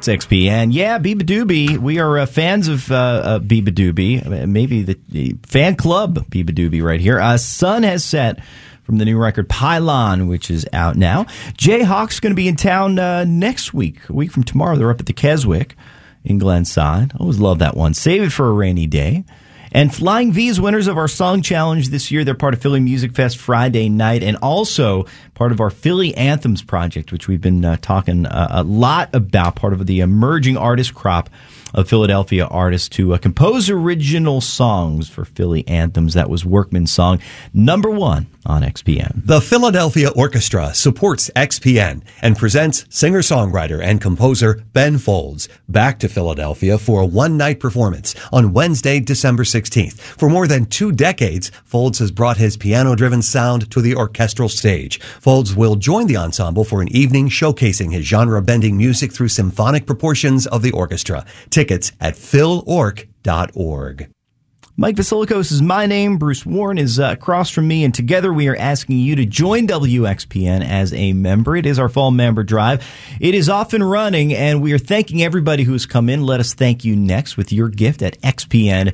It's XPN. Yeah, Biba Doobie. We are fans of Biba Doobie. Maybe the fan club Biba Doobie right here. Sun has set from the new record Pylon, which is out now. Jayhawk's going to be in town next week. A week from tomorrow, they're up at the Keswick in Glenside. I always love that one. Save it for a rainy day. And Flying V is winners of our Song Challenge this year. They're part of Philly Music Fest Friday night and also part of our Philly Anthems project, which we've been talking a lot about, part of the emerging artist crop of Philadelphia artists to compose original songs for Philly Anthems. That was Workman's song, #1 on XPN. The Philadelphia Orchestra supports XPN and presents singer-songwriter and composer Ben Folds back to Philadelphia for a one-night performance on Wednesday, December 16th. For more than 2 decades, Folds has brought his piano-driven sound to the orchestral stage. Folds will join the ensemble for an evening showcasing his genre-bending music through symphonic proportions of the orchestra. Tickets at philorg.org. Mike Vasilikos is my name. Bruce Warren is across from me, and together we are asking you to join WXPN as a member. It is our fall member drive. It is off and running, and we are thanking everybody who has come in. Let us thank you next with your gift at xpn.org.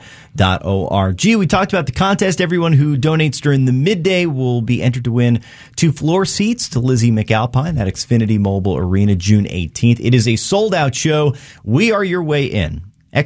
We talked about the contest. Everyone who donates during the midday will be entered to win 2 floor seats to Lizzie McAlpine at Xfinity Mobile Arena June 18th. It is a sold-out show. We are your way in.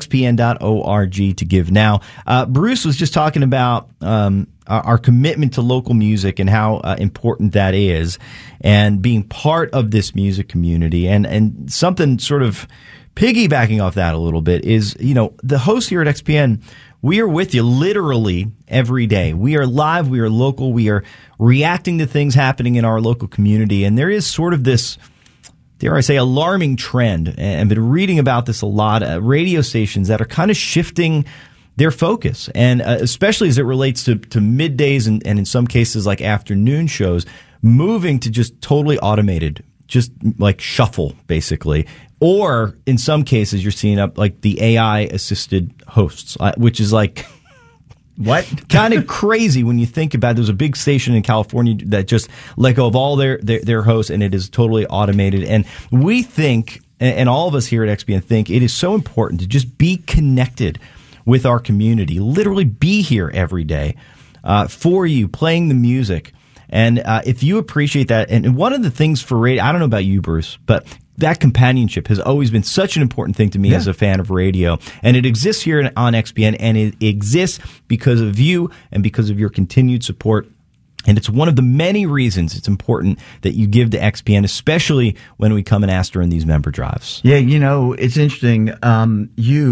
xpn.org to give now. Bruce was just talking about our commitment to local music and how important that is, and being part of this music community. And something sort of piggybacking off that a little bit is, the hosts here at XPN, we are with you literally every day. We are live, we are local, we are reacting to things happening in our local community, and there is sort of this, dare I say, alarming trend, and I've been reading about this a lot, radio stations that are kind of shifting their focus, and especially as it relates to middays and in some cases like afternoon shows, moving to just totally automated, just like shuffle, basically. Or in some cases, you're seeing up like the AI-assisted hosts, which is like... What? Kind of crazy when you think about it. There's a big station in California that just let go of all their hosts, and it is totally automated. And we think, and all of us here at XPN think, it is so important to just be connected with our community, literally be here every day for you, playing the music. And if you appreciate that, and one of the things for radio, I don't know about you, Bruce, but that companionship has always been such an important thing to me as a fan of radio. And it exists here on XPN, and it exists because of you and because of your continued support. And it's one of the many reasons it's important that you give to XPN, especially when we come and ask during these member drives. Yeah, it's interesting. I'm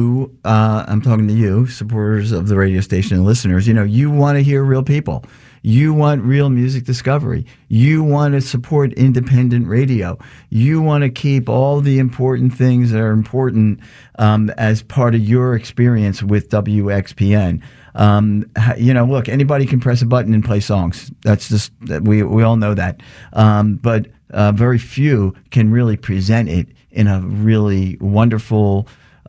talking to you, supporters of the radio station and listeners. You want to hear real people. You want real music discovery. You want to support independent radio. You want to keep all the important things that are important as part of your experience with WXPN. Look, anybody can press a button and play songs. That's just, we all know that. But very few can really present it in a really wonderful,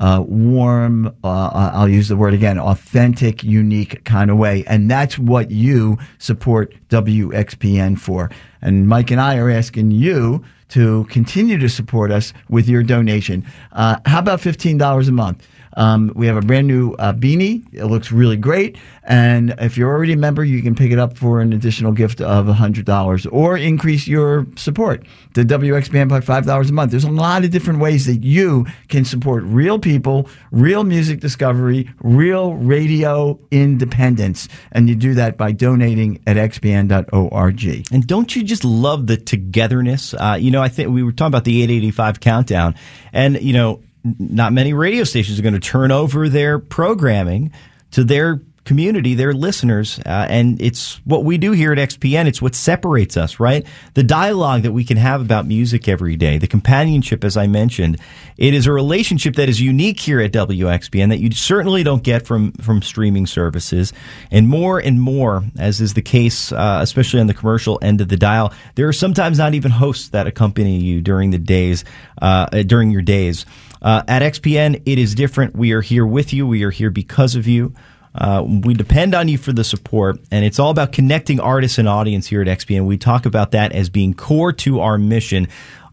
warm, I'll use the word again, authentic, unique kind of way. And that's what you support WXPN for. And Mike and I are asking you to continue to support us with your donation. How about $15 a month? We have a brand new beanie. It looks really great. And if you're already a member, you can pick it up for an additional gift of $100 or increase your support to WXPN by $5 a month. There's a lot of different ways that you can support real people, real music discovery, real radio independence. And you do that by donating at xpn.org. And don't you just love the togetherness? I think we were talking about the 885 countdown, and, not many radio stations are going to turn over their programming to their community, their listeners, and it's what we do here at XPN. It's what separates us, right? The dialogue that we can have about music every day, the companionship, as I mentioned, it is a relationship that is unique here at WXPN that you certainly don't get from streaming services. And more, as is the case, especially on the commercial end of the dial, there are sometimes not even hosts that accompany you during the days, during your days. At XPN, it is different. We are here with you. We are here because of you. We depend on you for the support, and it's all about connecting artists and audience here at XPN. We talk about that as being core to our mission.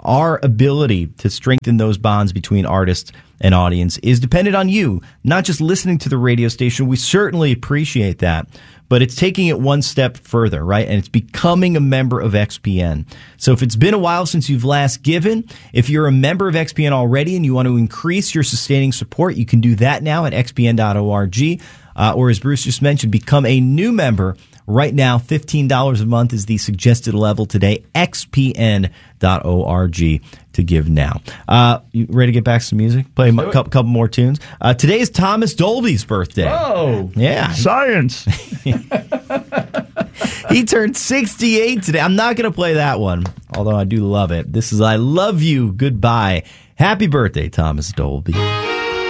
Our ability to strengthen those bonds between artists and audience is dependent on you, not just listening to the radio station. We certainly appreciate that, but it's taking it one step further, right? And it's becoming a member of XPN. So if it's been a while since you've last given, if you're a member of XPN already and you want to increase your sustaining support, you can do that now at xpn.org. Or as Bruce just mentioned, become a new member. Right now, $15 a month is the suggested level today. xpn.org to give now. You ready to get back to some music? Play a couple more tunes. Today is Thomas Dolby's birthday. Oh, yeah. Science. He turned 68 today. I'm not going to play that one, although I do love it. This is I Love You, Goodbye. Happy birthday, Thomas Dolby.